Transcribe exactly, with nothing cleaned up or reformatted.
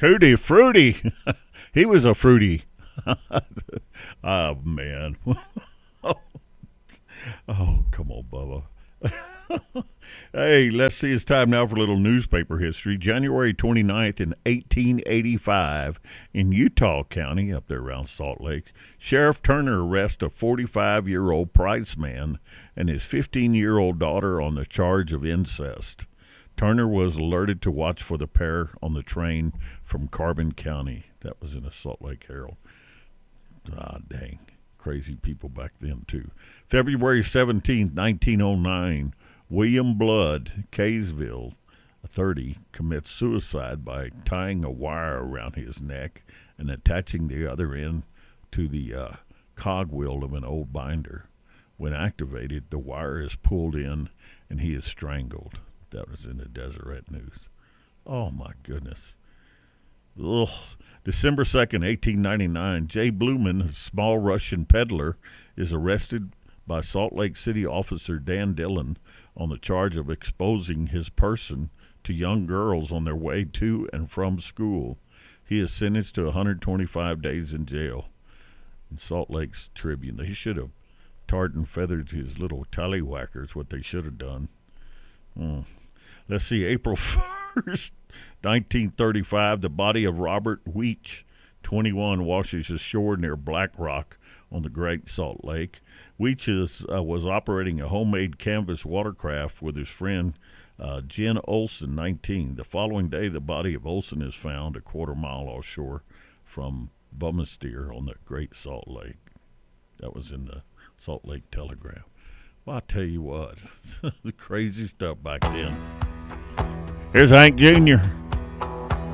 Tutti Fruity. He was a fruity. Oh, man. Oh, come on, Bubba. Hey, let's see. It's time now for a little newspaper history. January twenty-ninth in eighteen eighty-five in Utah County, up there around Salt Lake, Sheriff Turner arrests a forty-five-year-old Price man and his fifteen-year-old daughter on the charge of incest. Turner was alerted to watch for the pair on the train from Carbon County. That was in the Salt Lake Herald. Ah, dang. Crazy people back then, too. February seventeenth, nineteen oh nine, William Blood, Kaysville, thirty, commits suicide by tying a wire around his neck and attaching the other end to the uh, cogwheel of an old binder. When activated, the wire is pulled in and he is strangled. That was in the Deseret News. Oh, my goodness. Ugh. December second, eighteen ninety-nine, Jay Blumen, a small Russian peddler, is arrested by Salt Lake City officer Dan Dillon on the charge of exposing his person to young girls on their way to and from school. He is sentenced to one hundred twenty-five days in jail. In Salt Lake's Tribune, they should have tarred and feathered his little tallywhackers, what they should have done. Hmm. Let's see, April first, nineteen thirty-five, the body of Robert Weech, twenty-one, washes ashore near Black Rock on the Great Salt Lake. Weech is, uh, was operating a homemade canvas watercraft with his friend uh, Jen Olson, nineteen. The following day, the body of Olson is found a quarter mile offshore from Bumestier on the Great Salt Lake. That was in the Salt Lake Telegram. Well, I tell you what, the crazy stuff back then. Here's Hank Junior